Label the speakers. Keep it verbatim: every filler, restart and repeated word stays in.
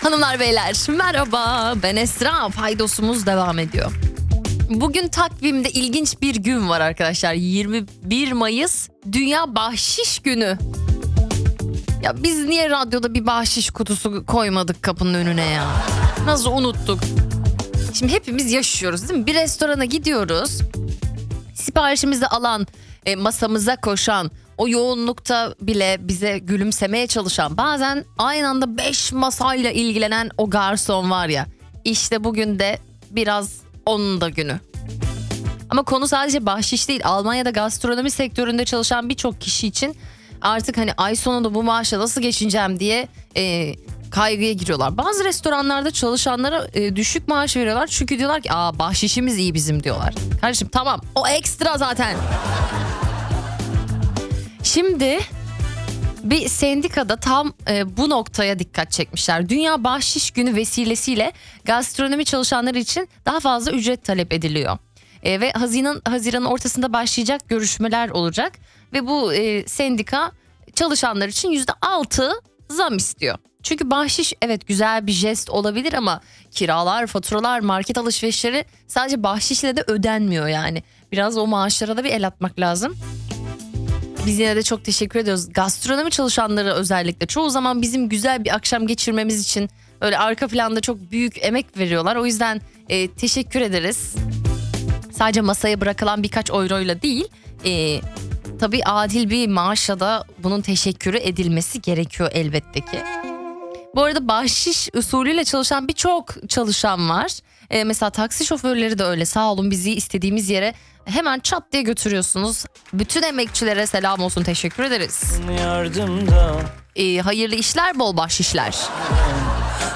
Speaker 1: Hanımlar beyler merhaba, ben Esra. Paydosumuz devam ediyor. Bugün takvimde ilginç bir gün var arkadaşlar. yirmi bir Mayıs Dünya Bahşiş Günü. Ya biz niye radyoda bir bahşiş kutusu koymadık kapının önüne ya? Nasıl unuttuk? Şimdi hepimiz yaşıyoruz değil mi? Bir restorana gidiyoruz. Siparişimizi alan, e, masamıza koşan, o yoğunlukta bile bize gülümsemeye çalışan, bazen aynı anda beş masayla ilgilenen o garson var ya. İşte bugün de biraz onun da günü. Ama konu sadece bahşiş değil. Almanya'da gastronomi sektöründe çalışan birçok kişi için artık hani ay sonunda bu maaşla nasıl geçineceğim diye e, kaygıya giriyorlar. Bazı restoranlarda çalışanlara e, düşük maaş veriyorlar. Çünkü diyorlar ki aa bahşişimiz iyi bizim diyorlar. Kardeşim tamam, o ekstra zaten. Şimdi bir sendikada tam e, bu noktaya dikkat çekmişler. Dünya Bahşiş Günü vesilesiyle gastronomi çalışanları için daha fazla ücret talep ediliyor. E, ve Haziran Haziran'ın ortasında başlayacak görüşmeler olacak. Ve bu e, sendika çalışanlar için yüzde altı zam istiyor. Çünkü bahşiş evet güzel bir jest olabilir ama kiralar, faturalar, market alışverişleri sadece bahşişle de ödenmiyor yani. Biraz o maaşlara da bir el atmak lazım. Biz yine de çok teşekkür ediyoruz. Gastronomi çalışanları özellikle çoğu zaman bizim güzel bir akşam geçirmemiz için öyle arka planda çok büyük emek veriyorlar. O yüzden e, teşekkür ederiz. Sadece masaya bırakılan birkaç euroyla değil, e, tabii adil bir maaşla da bunun teşekkürü edilmesi gerekiyor elbette ki. Bu arada bahşiş usulüyle çalışan birçok çalışan var. Ee, mesela taksi şoförleri de öyle. Sağ olun, bizi istediğimiz yere hemen çat diye götürüyorsunuz. Bütün emekçilere selam olsun, teşekkür ederiz. Ee, hayırlı işler, bol bahşişler.